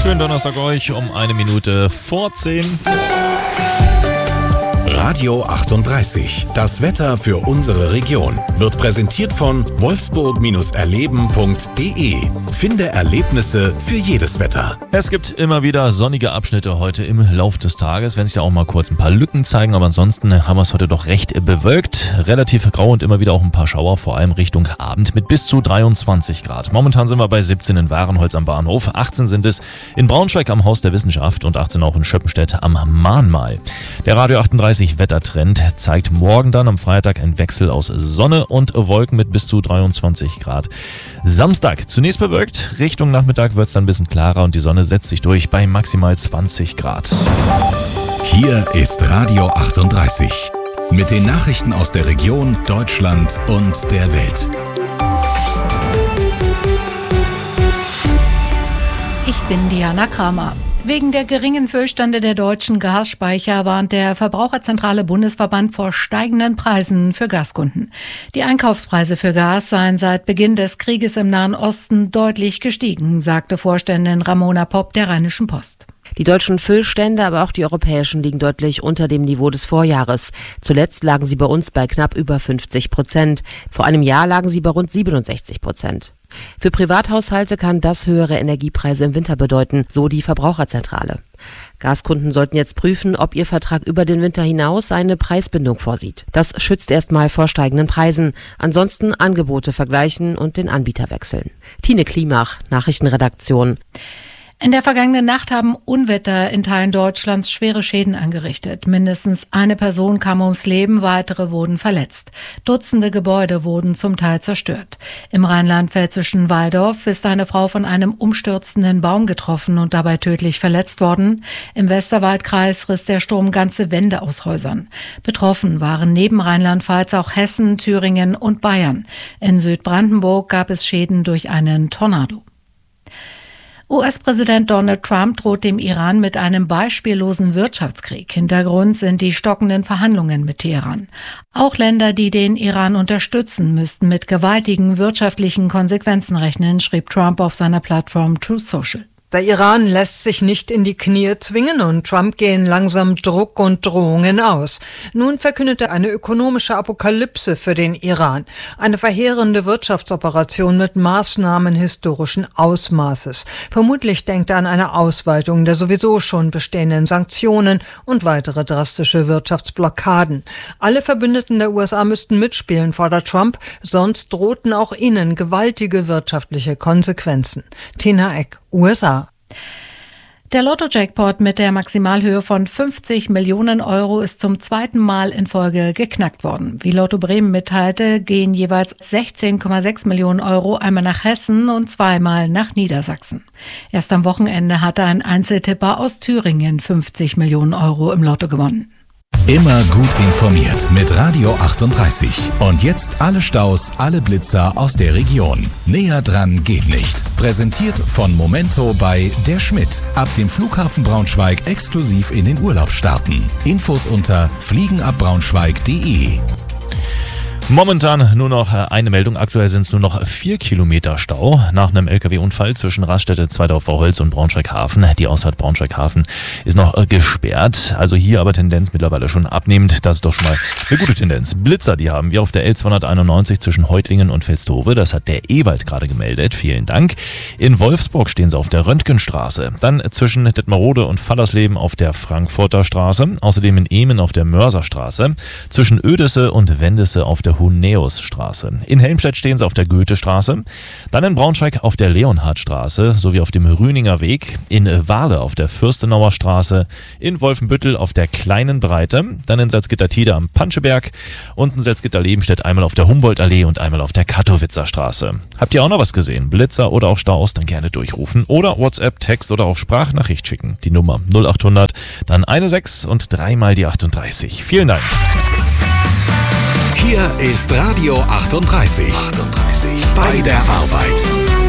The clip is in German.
Schönen Donnerstag euch um 1 Minute vor 10. Radio 38, das Wetter für unsere Region, wird präsentiert von wolfsburg-erleben.de. Finde Erlebnisse für jedes Wetter. Es gibt immer wieder sonnige Abschnitte heute im Lauf des Tages, wenn sich da auch mal kurz ein paar Lücken zeigen, aber ansonsten haben wir es heute doch recht bewölkt, relativ grau und immer wieder auch ein paar Schauer, vor allem Richtung Abend mit bis zu 23 Grad. Momentan sind wir bei 17 in Wahrenholz am Bahnhof, 18 sind es in Braunschweig am Haus der Wissenschaft und 18 auch in Schöppenstedt am Mahnmal. Der Radio 38 Wettertrend zeigt morgen dann am Freitag einen Wechsel aus Sonne und Wolken mit bis zu 23 Grad. Samstag zunächst bewölkt, Richtung Nachmittag wird es dann ein bisschen klarer und die Sonne setzt sich durch bei maximal 20 Grad. Hier ist Radio 38 mit den Nachrichten aus der Region, Deutschland und der Welt. Ich bin Diana Kramer. Wegen der geringen Füllstände der deutschen Gasspeicher warnt der Verbraucherzentrale Bundesverband vor steigenden Preisen für Gaskunden. Die Einkaufspreise für Gas seien seit Beginn des Krieges im Nahen Osten deutlich gestiegen, sagte Vorständin Ramona Popp der Rheinischen Post. Die deutschen Füllstände, aber auch die europäischen liegen deutlich unter dem Niveau des Vorjahres. Zuletzt lagen sie bei uns bei knapp über 50%. Vor einem Jahr lagen sie bei rund 67%. Für Privathaushalte kann das höhere Energiepreise im Winter bedeuten, so die Verbraucherzentrale. Gaskunden sollten jetzt prüfen, ob ihr Vertrag über den Winter hinaus eine Preisbindung vorsieht. Das schützt erstmal vor steigenden Preisen. Ansonsten Angebote vergleichen und den Anbieter wechseln. Tine Klimach, Nachrichtenredaktion. In der vergangenen Nacht haben Unwetter in Teilen Deutschlands schwere Schäden angerichtet. Mindestens eine Person kam ums Leben, weitere wurden verletzt. Dutzende Gebäude wurden zum Teil zerstört. Im rheinland-pfälzischen Walldorf ist eine Frau von einem umstürzenden Baum getroffen und dabei tödlich verletzt worden. Im Westerwaldkreis riss der Sturm ganze Wände aus Häusern. Betroffen waren neben Rheinland-Pfalz auch Hessen, Thüringen und Bayern. In Südbrandenburg gab es Schäden durch einen Tornado. US-Präsident Donald Trump droht dem Iran mit einem beispiellosen Wirtschaftskrieg. Hintergrund sind die stockenden Verhandlungen mit Teheran. Auch Länder, die den Iran unterstützen, müssten mit gewaltigen wirtschaftlichen Konsequenzen rechnen, schrieb Trump auf seiner Plattform Truth Social. Der Iran lässt sich nicht in die Knie zwingen und Trump gehen langsam Druck und Drohungen aus. Nun verkündet er eine ökonomische Apokalypse für den Iran. Eine verheerende Wirtschaftsoperation mit Maßnahmen historischen Ausmaßes. Vermutlich denkt er an eine Ausweitung der sowieso schon bestehenden Sanktionen und weitere drastische Wirtschaftsblockaden. Alle Verbündeten der USA müssten mitspielen, fordert Trump, sonst drohten auch ihnen gewaltige wirtschaftliche Konsequenzen. Tina Eck, USA. Der Lotto-Jackpot mit der Maximalhöhe von 50 Millionen Euro ist zum zweiten Mal in Folge geknackt worden. Wie Lotto Bremen mitteilte, gehen jeweils 16,6 Millionen Euro einmal nach Hessen und zweimal nach Niedersachsen. Erst am Wochenende hatte ein Einzeltipper aus Thüringen 50 Millionen Euro im Lotto gewonnen. Immer gut informiert mit Radio 38. Und jetzt alle Staus, alle Blitzer aus der Region. Näher dran geht nicht. Präsentiert von Momento bei Der Schmidt. Ab dem Flughafen Braunschweig exklusiv in den Urlaub starten. Infos unter fliegenabbraunschweig.de. Momentan nur noch eine Meldung. Aktuell sind es nur noch 4 Kilometer Stau nach einem LKW-Unfall zwischen Raststätte Zweidorfer-Holz und Braunschweig-Hafen. Die Ausfahrt Braunschweig-Hafen ist noch gesperrt. Also hier aber Tendenz mittlerweile schon abnehmend. Das ist doch schon mal eine gute Tendenz. Blitzer, die haben wir auf der L291 zwischen Heutlingen und Velstove. Das hat der Ewald gerade gemeldet. Vielen Dank. In Wolfsburg stehen sie auf der Röntgenstraße. Dann zwischen Detmerode und Fallersleben auf der Frankfurter Straße. Außerdem in Ehmen auf der Mörserstraße. Zwischen Oedesse und Wendesse auf der Huneusstraße. In Helmstedt stehen sie auf der Goethestraße, dann in Braunschweig auf der Leonhardstraße sowie auf dem Rüninger Weg, in Wahle auf der Fürstenauer Straße, in Wolfenbüttel auf der Kleinen Breite, dann in Salzgitter-Tide am Panscheberg und in Salzgitter-Lebenstedt einmal auf der Humboldtallee und einmal auf der Katowitzer Straße. Habt ihr auch noch was gesehen? Blitzer oder auch Staus? Dann gerne durchrufen oder WhatsApp, Text oder auch Sprachnachricht schicken. Die Nummer 0800, dann 16 und 3 mal die 38. Vielen Dank. Hier ist Radio 38. Bei der Arbeit.